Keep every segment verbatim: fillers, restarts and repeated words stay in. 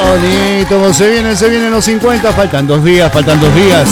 Bonito, se vienen, se vienen los cincuenta, faltan dos días, faltan dos días.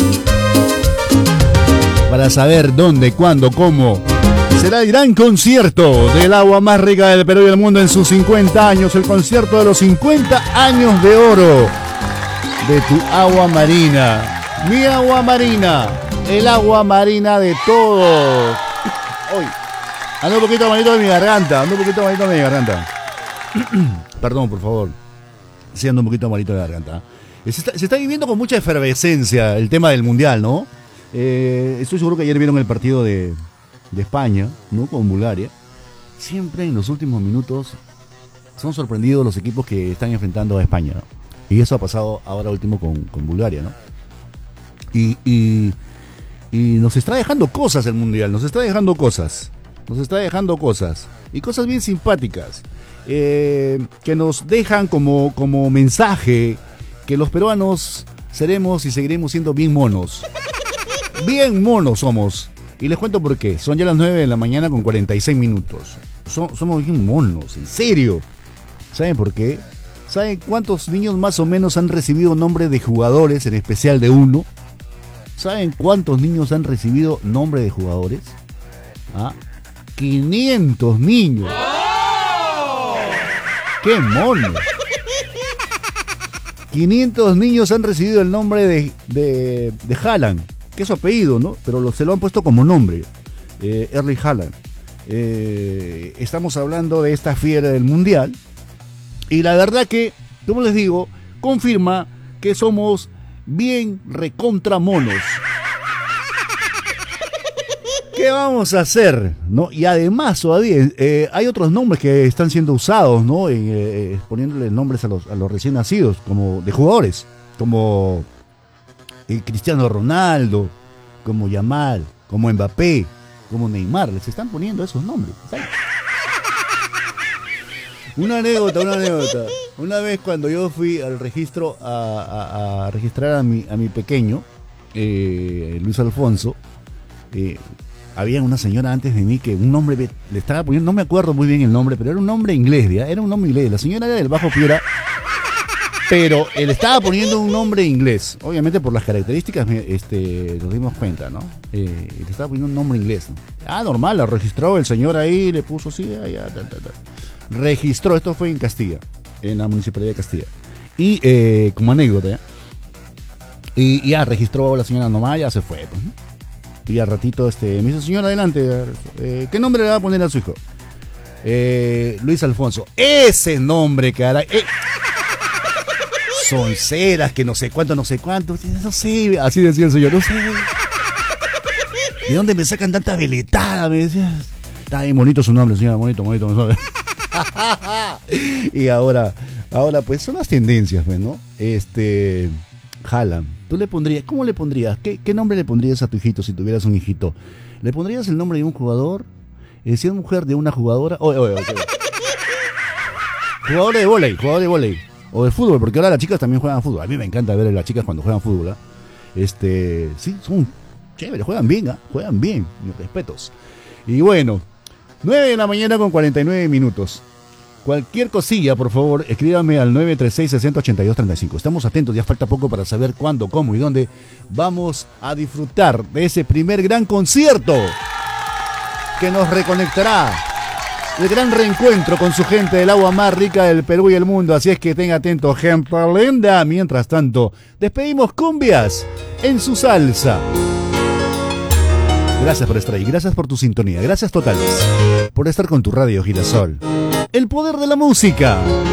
Para saber dónde, cuándo, cómo será el gran concierto del agua más rica del Perú y del mundo en sus cincuenta años, el concierto de los cincuenta años de oro de tu agua marina, mi agua marina, el agua marina de todos. Hoy ando un poquito malito de mi garganta, ando un poquito malito de mi garganta. Perdón, por favor. Sí, ando un poquito malito de la garganta. Se está, se está viviendo con mucha efervescencia el tema del mundial, ¿no? Eh, estoy seguro que ayer vieron el partido de, de España, ¿no? Con Bulgaria. Siempre en los últimos minutos son sorprendidos los equipos que están enfrentando a España, ¿no? Y eso ha pasado ahora último con, con Bulgaria, ¿no? Y, y, y nos está dejando cosas el mundial, nos está dejando cosas. Nos está dejando cosas. Y cosas bien simpáticas. Eh, que nos dejan como, como mensaje que los peruanos seremos y seguiremos siendo bien monos. Bien monos somos. Y les cuento por qué. Son ya las nueve de la mañana con cuarenta y seis minutos. Son, somos bien monos, en serio. ¿Saben por qué? ¿Saben cuántos niños más o menos han recibido nombre de jugadores, en especial de uno? ¿Saben cuántos niños han recibido nombre de jugadores? ¿Ah? quinientos niños. ¡Qué mono! quinientos niños han recibido el nombre de, de, de Haaland, que es su apellido, ¿no? Pero lo, se lo han puesto como nombre, eh, Erling Haaland. Eh, estamos hablando de esta fiera del mundial. Y la verdad que, como les digo, confirma que somos bien recontra monos. ¿Qué vamos a hacer? ¿No? Y además todavía eh, hay otros nombres que están siendo usados, ¿no? En, eh, poniéndole nombres a los, a los recién nacidos, como de jugadores, como eh, Cristiano Ronaldo, como Yamal, como Mbappé, como Neymar. Les están poniendo esos nombres, ¿sabes? Una anécdota, una anécdota. Una vez cuando yo fui al registro a, a, a registrar a mi, a mi pequeño, eh, Luis Alfonso, eh, había una señora antes de mí que un nombre le estaba poniendo, no me acuerdo muy bien el nombre, pero era un nombre inglés, ¿ya? Era un nombre inglés. La señora era del Bajo Piura, pero él estaba poniendo un nombre inglés. Obviamente por las características este, nos dimos cuenta, ¿no? Eh, le estaba poniendo un nombre inglés, ¿no? Ah, normal, lo registró el señor ahí, le puso así, allá, ta, ta, ta. Registró, esto fue en Castilla, en la municipalidad de Castilla. Y eh, como anécdota, ¿ya? Y ya registró la señora nomás, ya se fue, pues, ¿no? Y al ratito este, me dice, señor, adelante, eh, ¿qué nombre le va a poner a su hijo? Eh, Luis Alfonso. Ese nombre, caray. Eh. Sonceras, que no sé cuánto, no sé cuánto. No sé, así decía el señor, no sé. ¿De dónde me sacan tanta veletada? Me decía. Está bien bonito su nombre, señor, bonito, bonito. bonito. Y ahora, ahora pues son las tendencias, pues, ¿no? Este... Haaland, ¿tú le pondrías, cómo le pondrías? ¿Qué, qué nombre le pondrías a tu hijito si tuvieras un hijito? ¿Le pondrías el nombre de un jugador? Eh, si es mujer, de una jugadora. Oye, oye, oye. Jugador de vóley, jugador de vóley. O de fútbol, porque ahora las chicas también juegan fútbol. A mí me encanta ver a las chicas cuando juegan fútbol, ¿eh? Este, sí, son chéveres, juegan bien, ¿eh? Juegan bien, mis respetos. Y bueno, nueve de la mañana con cuarenta y nueve minutos. Cualquier cosilla, por favor, escríbame al nueve tres seis, seis cero ocho dos tres cinco. Estamos atentos, ya falta poco para saber cuándo, cómo y dónde vamos a disfrutar de ese primer gran concierto que nos reconectará, el gran reencuentro con su gente del agua más rica del Perú y el mundo. Así es que tenga atento, gente linda. Mientras tanto, despedimos cumbias en su salsa. Gracias por estar ahí, gracias por tu sintonía, gracias totales por estar con tu radio Girasol. El poder de la música.